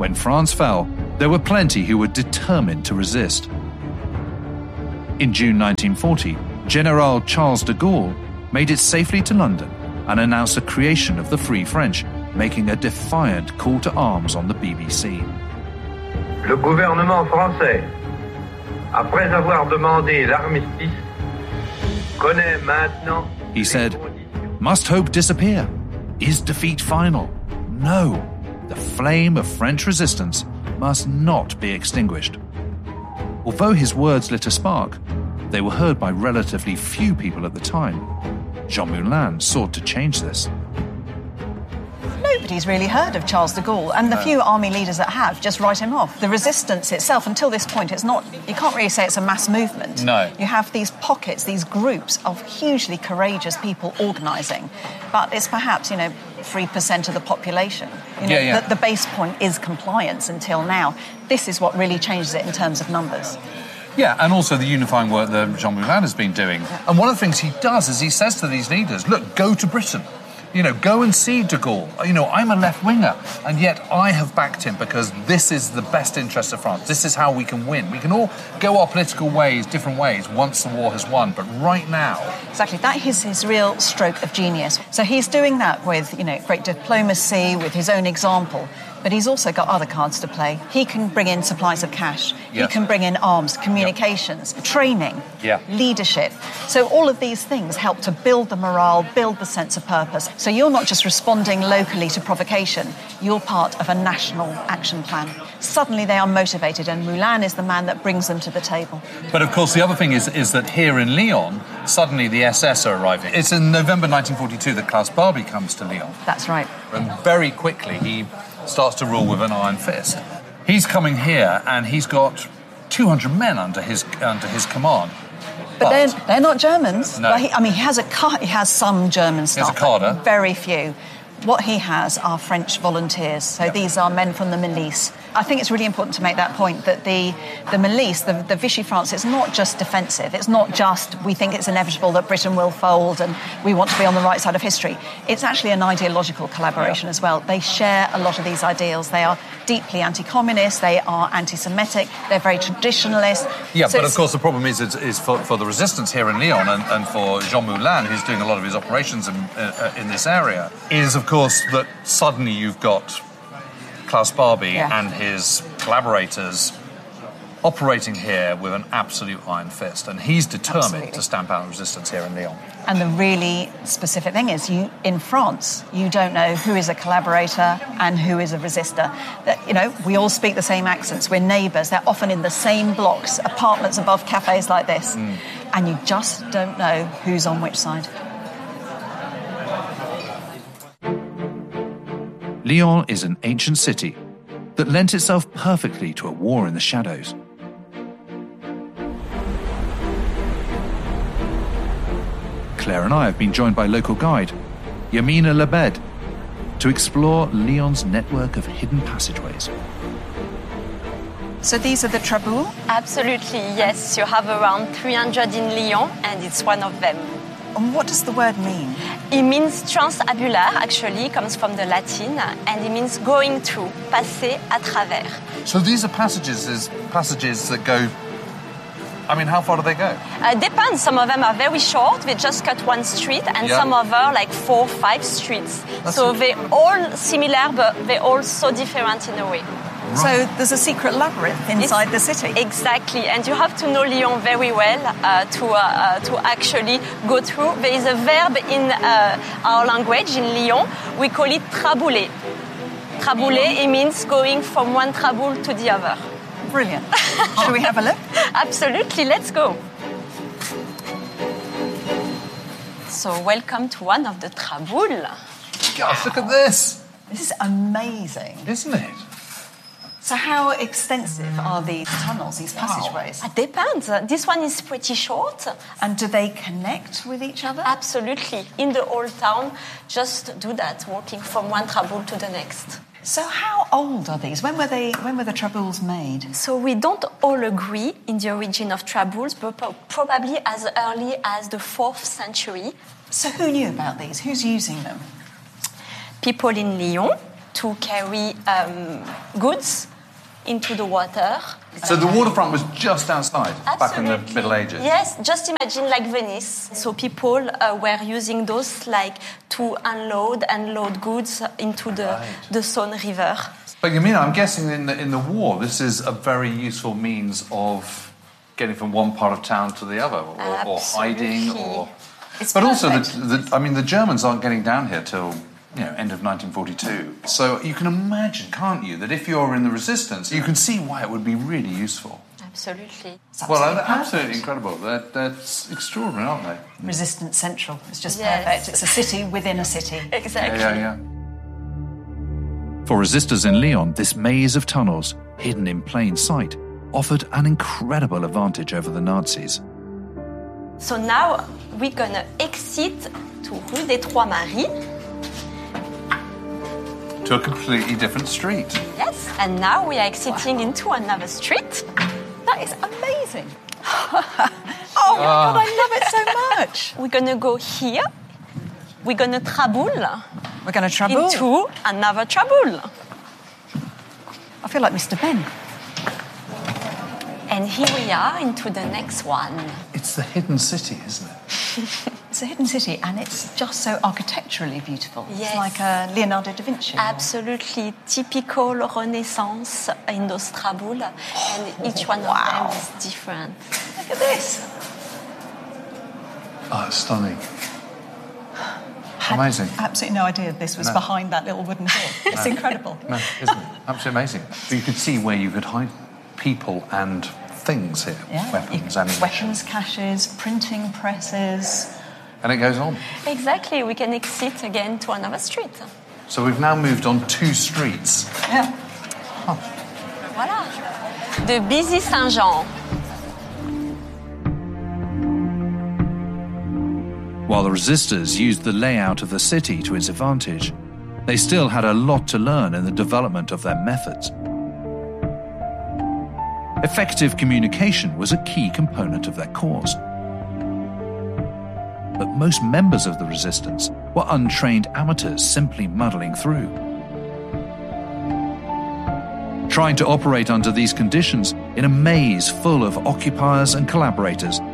When France fell, there were plenty who were determined to resist. In June 1940, General Charles de Gaulle made it safely to London and announced the creation of the Free French, making a defiant call to arms on the BBC. Le gouvernement français, après avoir demandé l'armistice, connaît maintenant... He said, "Must hope disappear? Is defeat final? No, the flame of French resistance must not be extinguished." Although his words lit a spark, they were heard by relatively few people at the time. Jean Moulin sought to change this. Nobody's really heard of Charles de Gaulle, and the few army leaders that have just write him off. The resistance itself, until this point, it's not, you can't really say it's a mass movement. No. You have these pockets, these groups of hugely courageous people organising, but it's perhaps, 3% of the population. The base point is compliance until now. This is what really changes it in terms of numbers. Yeah, and also the unifying work that Jean Moulin has been doing. And one of the things he does is he says to these leaders, look, go to Britain. Go and see de Gaulle. I'm a left-winger, and yet I have backed him because this is the best interest of France. This is how we can win. We can all go our political ways, different ways, once the war has won. But right now... Exactly. That is his real stroke of genius. So he's doing that with, great diplomacy, with his own example. But he's also got other cards to play. He can bring in supplies of cash. Yes. He can bring in arms, communications, training, Yeah. leadership. So all of these things help to build the morale, build the sense of purpose. So you're not just responding locally to provocation. You're part of a national action plan. Suddenly they are motivated, and Moulin is the man that brings them to the table. But of course, the other thing is that here in Lyon, suddenly the SS are arriving. It's in November 1942 that Klaus Barbie comes to Lyon. That's right. And very quickly he starts to rule with an iron fist. He's coming here and he's got 200 men under his command. But they're not Germans. No. Well, he has some German staff. He has a cadre. But very few. What he has are French volunteers. So these are men from the milice. I think it's really important to make that point, that the milice, the Vichy France, it's not just defensive. It's not just we think it's inevitable that Britain will fold and we want to be on the right side of history. It's actually an ideological collaboration as well. They share a lot of these ideals. They are deeply anti-communist. They are anti-Semitic. They're very traditionalist. Yeah, so but of course the problem is for the resistance here in Lyon and for Jean Moulin, who's doing a lot of his operations in this area, is of course that suddenly you've got Klaus Barbie and his collaborators operating here with an absolute iron fist, and he's determined to stamp out resistance here in Lyon. And the really specific thing is, in France, you don't know who is a collaborator and who is a resistor. We all speak the same accents. We're neighbours. They're often in the same blocks, apartments above cafes like this, and you just don't know who's on which side. Lyon is an ancient city that lent itself perfectly to a war in the shadows. Claire and I have been joined by local guide, Yamina Lebed, to explore Lyon's network of hidden passageways. So these are the traboules? Absolutely, yes. You have around 300 in Lyon, and it's one of them. And what does the word mean? It means transabulaire, actually, comes from the Latin, and it means going through, passer à travers. So these are passages that go... how far do they go? Depends. Some of them are very short. They just cut one street, and some of them are like 4 or 5 streets. They're all similar, but they're all so different in a way. So there's a secret labyrinth inside the city. Exactly, and you have to know Lyon very well to actually go through. There is a verb in our language in Lyon. We call it trabouler. Trabouler, it means going from one traboul to the other. Brilliant. Shall we have a look? Absolutely, let's go. So welcome to one of the traboules. Gosh, look at this. This is amazing. Isn't it? So how extensive are these tunnels, these passageways? It depends. This one is pretty short. And do they connect with each other? Absolutely. In the old town, just do that, walking from one traboul to the next. So how old are these? When were the traboules made? So we don't all agree in the origin of traboules, but probably as early as the 4th century. So who knew about these? Who's using them? People in Lyon, to carry goods into the water. So the waterfront was just outside, back in the Absolutely. Middle Ages? Yes, just imagine like Venice. So people were using those like to unload and load goods into the Saône River. But you mean, I'm guessing in the war, this is a very useful means of getting from one part of town to the other, or hiding, or... But also, the Germans aren't getting down here till, end of 1942. So you can imagine, can't you, that if you're in the resistance, you can see why it would be really useful. Absolutely. Absolutely incredible. That's extraordinary, aren't they? Resistance Central. It's just Yes. perfect. It's a city within a city. Exactly. Yeah. For resistors in Lyon, this maze of tunnels, hidden in plain sight, offered an incredible advantage over the Nazis. So now we're gonna exit to Rue des Trois Maries. To a completely different street. Yes. And now we are exiting into another street. That is amazing. Oh my God, I love it so much. We're gonna go here. We're gonna traboule We're going to travel. into another traboule. I feel like Mr. Ben. And here we are into the next one. It's the hidden city, isn't it? It's a hidden city and it's just so architecturally beautiful. Yes. It's like Leonardo da Vinci. Absolutely typical Renaissance in those traboules, and each one of them is different. Look at this. Oh, it's stunning. Amazing. Absolutely no idea this was behind that little wooden door. It's incredible. No, isn't it? Absolutely amazing. But you could see where you could hide people and things here. Yeah. Weapons, ammunition. Weapons caches, printing presses. And it goes on. Exactly, we can exit again to another street. So we've now moved on 2 streets. Yeah. Voilà. De Busy Saint-Jean. While the resistors used the layout of the city to its advantage, they still had a lot to learn in the development of their methods. Effective communication was a key component of their cause. But most members of the resistance were untrained amateurs simply muddling through. Trying to operate under these conditions in a maze full of occupiers and collaborators